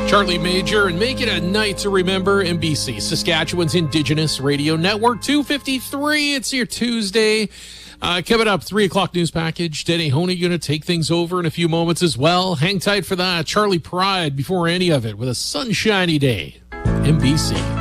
Charlie Major, and make it a night to remember. NBC, Saskatchewan's Indigenous Radio Network. 2:53. It's your Tuesday. Coming up, 3 o'clock news package. Denny Honey going to take things over in a few moments as well. Hang tight for that. Charlie Pride before any of it with a sunshiny day. NBC.